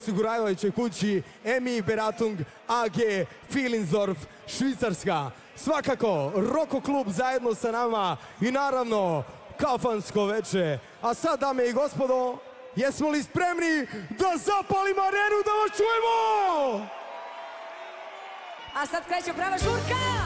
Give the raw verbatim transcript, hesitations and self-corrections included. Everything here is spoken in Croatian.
osiguravajućoj kući Emi Beratung A G Filinsdorf, Švicarska. Svakako, Roko klub zajedno sa nama i naravno kafansko veče. A sad, dame i gospodo, jesmo li spremni da zapalimo arenu, da vas čujemo? A sad kreće prava žurka!